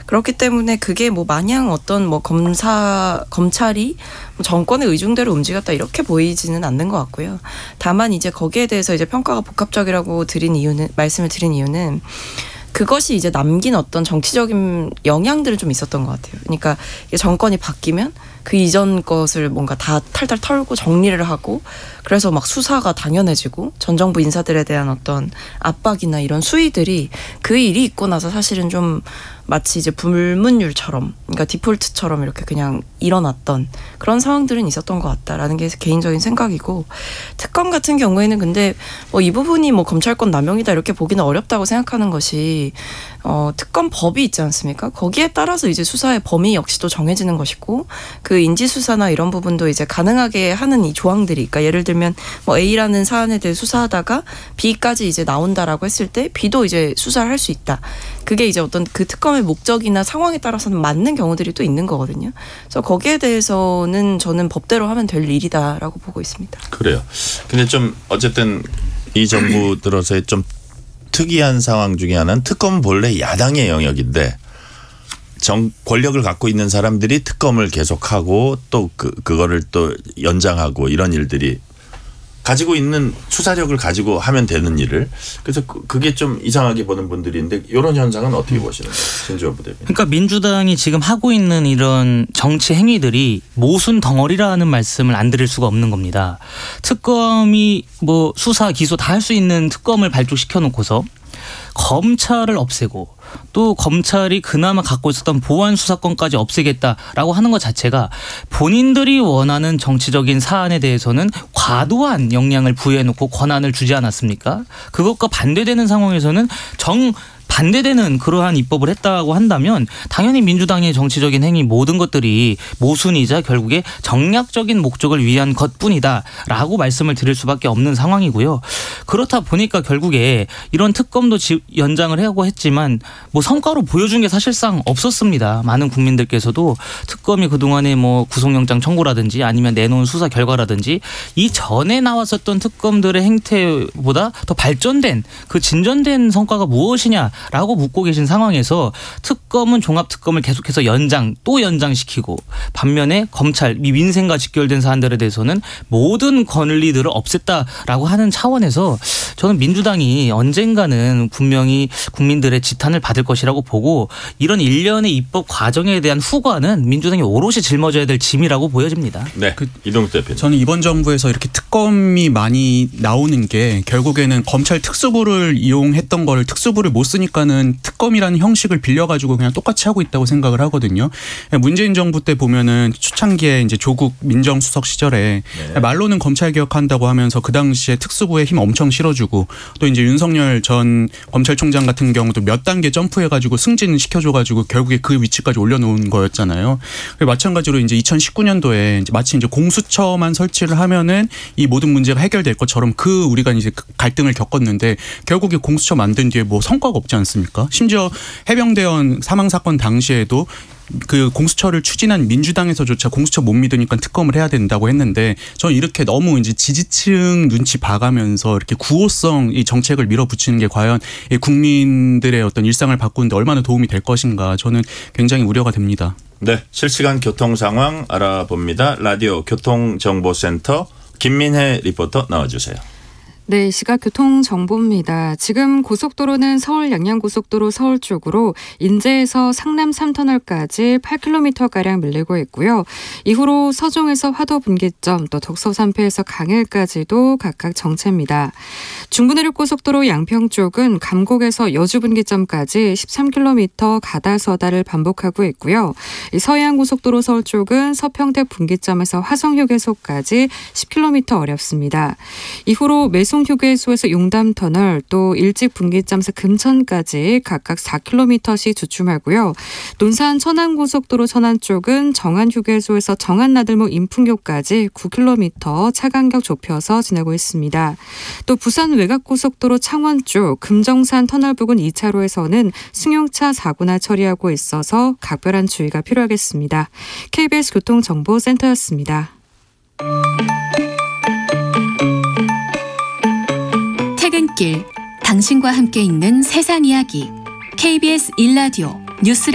그렇기 때문에 그게 뭐 마냥 어떤 뭐 검찰이 정권의 의중대로 움직였다 이렇게 보이지는 않는 것 같고요. 다만 이제 거기에 대해서 이제 평가가 복합적이라고 말씀을 드린 이유는 그것이 이제 남긴 어떤 정치적인 영향들은 좀 있었던 것 같아요. 그러니까 정권이 바뀌면 그 이전 것을 뭔가 다 탈탈 털고 정리를 하고 그래서 막 수사가 당연해지고 전 정부 인사들에 대한 어떤 압박이나 이런 수위들이 그 일이 있고 나서 사실은 좀 마치 이제 불문율처럼 그러니까 디폴트처럼 이렇게 그냥 일어났던 그런 상황들은 있었던 것 같다라는 게 개인적인 생각이고 특검 같은 경우에는 근데 뭐 이 부분이 뭐 검찰권 남용이다 이렇게 보기는 어렵다고 생각하는 것이 특검 법이 있지 않습니까? 거기에 따라서 이제 수사의 범위 역시도 정해지는 것이고 그 인지수사나 이런 부분도 이제 가능하게 하는 이 조항들이 그러니까 예를 들면 뭐 A라는 사안에 대해 수사하다가 B까지 이제 나온다라고 했을 때 B도 이제 수사를 할 수 있다. 그게 이제 어떤 그 특검의 목적이나 상황에 따라서는 맞는 경우들이 또 있는 거거든요. 그래서 거기에 대해서는 저는 법대로 하면 될 일이다라고 보고 있습니다. 그래요. 근데 좀 어쨌든 이 정부 들어서의 좀 특이한 상황 중에 하나는 특검은 본래 야당의 영역인데 권력을 갖고 있는 사람들이 특검을 계속하고 또 그거를 또 연장하고 이런 일들이 가지고 있는 수사력을 가지고 하면 되는 일을 그래서 그게 좀 이상하게 보는 분들이 있는데 이런 현상은 어떻게 보시는 거예요? 신주원 부대변인. 그러니까 민주당이 지금 하고 있는 이런 정치 행위들이 모순 덩어리라는 말씀을 안 드릴 수가 없는 겁니다. 특검이 뭐 수사 기소 다 할 수 있는 특검을 발족시켜 놓고서 검찰을 없애고 또 검찰이 그나마 갖고 있었던 보안 수사권까지 없애겠다라고 하는 것 자체가 본인들이 원하는 정치적인 사안에 대해서는 과도한 역량을 부여해놓고 권한을 주지 않았습니까? 그것과 반대되는 상황에서는 반대되는 그러한 입법을 했다고 한다면 당연히 민주당의 정치적인 행위 모든 것들이 모순이자 결국에 정략적인 목적을 위한 것뿐이다라고 말씀을 드릴 수밖에 없는 상황이고요. 그렇다 보니까 결국에 이런 특검도 연장을 하고 했지만 뭐 성과로 보여준 게 사실상 없었습니다. 많은 국민들께서도 특검이 그동안에 뭐 구속영장 청구라든지 아니면 내놓은 수사 결과라든지 이 전에 나왔었던 특검들의 행태보다 더 발전된 그 진전된 성과가 무엇이냐 라고 묻고 계신 상황에서 특검은 종합특검을 계속해서 또 연장시키고 반면에 검찰 이 민생과 직결된 사안들에 대해서는 모든 권리들을 없앴다라고 하는 차원에서 저는 민주당이 언젠가는 분명히 국민들의 지탄을 받을 것이라고 보고 이런 일련의 입법 과정에 대한 후과는 민주당이 오롯이 짊어져야 될 짐이라고 보여집니다. 네, 이동욱 대표님. 저는 이번 정부에서 이렇게 특검이 많이 나오는 게 결국에는 검찰 특수부를 이용했던 걸 특수부를 못 쓰니까는 특검이라는 형식을 빌려가지고 그냥 똑같이 하고 있다고 생각을 하거든요. 문재인 정부 때 보면은 초창기에 이제 조국 민정수석 시절에 말로는 검찰 개혁한다고 하면서 그 당시에 특수부에 힘 엄청 실어주고 또 이제 윤석열 전 검찰총장 같은 경우도 몇 단계 점프해가지고 승진 시켜줘가지고 결국에 그 위치까지 올려놓은 거였잖아요. 마찬가지로 이제 2019년도에 마치 이제 공수처만 설치를 하면은 이 모든 문제가 해결될 것처럼 우리가 이제 갈등을 겪었는데 결국에 공수처 만든 뒤에 뭐 성과가 없지 않습니까? 심지어 해병대원 사망 사건 당시에도 그 공수처를 추진한 민주당에서조차 공수처 못 믿으니까 특검을 해야 된다고 했는데 저는 이렇게 너무 이제 지지층 눈치 봐가면서 이렇게 구호성 이 정책을 밀어붙이는 게 과연 국민들의 어떤 일상을 바꾸는데 얼마나 도움이 될 것인가 저는 굉장히 우려가 됩니다. 네, 실시간 교통 상황 알아봅니다. 라디오 교통정보센터 김민혜 리포터 나와주세요. 네, 시각 교통정보입니다. 지금 고속도로는 서울 양양고속도로 서울 쪽으로 인제에서 상남 3터널까지 8km가량 밀리고 있고요. 이후로 서종에서 화도 분기점 또 덕서 3패에서 강일까지도 각각 정체입니다. 중부내륙고속도로 양평 쪽은 감곡에서 여주 분기점까지 13km 가다서다를 반복하고 있고요. 서해안고속도로 서울 쪽은 서평택 분기점에서 화성휴게소까지 10km 어렵습니다. 이후로 매송휴게소에서 용담터널 또 일찍 분기점에서 금천까지 각각 4km씩 주춤하고요. 논산 천안고속도로 천안 쪽은 정안휴게소에서 정안나들목 인풍교까지 9km 차간격 좁혀서 지나고 있습니다. 또 부산 외곽고속도로 창원 쪽 금정산 터널 부근 2차로에서는 승용차 사고나 처리하고 있어서 각별한 주의가 필요하겠습니다. KBS 교통정보센터였습니다. 퇴근길, 당신과 함께 있는 세상 이야기 KBS 1라디오 뉴스